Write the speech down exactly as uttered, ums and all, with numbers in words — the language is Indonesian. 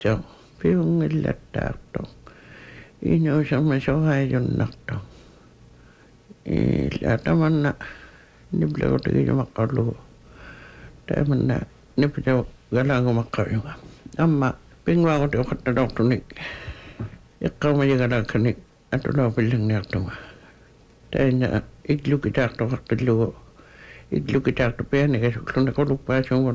Jo, piungilla taarto. Ino sama sohajonnarto. Ila tamanna nibla utigi makkalu. Tamanna nibla galangu makkayunga. Amma pingwa ko to katta doktonik. Ikkama jigalakanik atula piling nertunga. Tanya idlu kita to katta lu idlu kita to pe ne ke suklun ko lupa